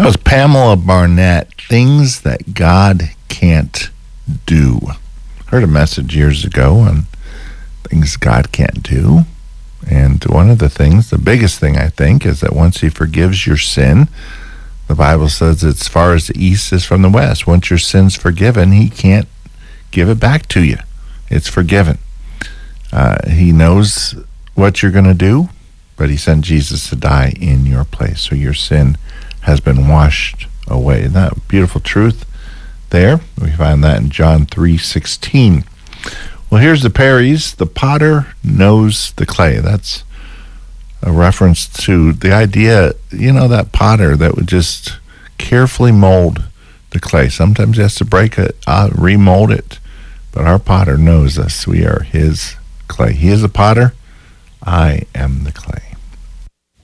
was Pamela Barnett, Things That God Can't Do. Heard a message years ago on things God can't do. And one of the things, the biggest thing I think, is that once he forgives your sin, the Bible says it's as far as the east is from the west. Once your sin's forgiven, he can't give it back to you. It's forgiven. He knows what you're going to do, but he sent Jesus to die in your place. So your sin has been washed away. Isn't that a beautiful truth there? We find that in John 3:16. Well, here's the Perrys. The potter knows the clay. That's a reference to the idea, that potter that would just carefully mold the clay. Sometimes he has to break it, remold it. But our potter knows us. We are his clay. He is the potter. I am the clay.